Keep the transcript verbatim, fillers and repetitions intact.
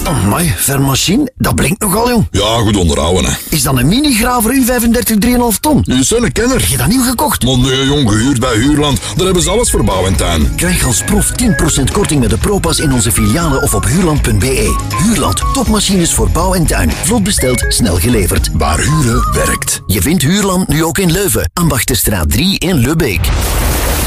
Amai, vermachine, dat blinkt nogal, jong. Ja, goed onderhouden, hè. Is dat een mini-graver U vijfendertig drie komma vijf ton? Nu is een kenner. Heb je dat nieuw gekocht? Maar nee, jong, gehuurd bij Huurland. Daar hebben ze alles voor bouw en tuin. Krijg als prof tien procent korting met de ProPass in onze filialen of op huurland punt b e. Huurland, topmachines voor bouw en tuin. Vlot besteld, snel geleverd. Waar huren werkt. Je vindt Huurland nu ook in Leuven, Ambachterstraat drie in Lubbeek.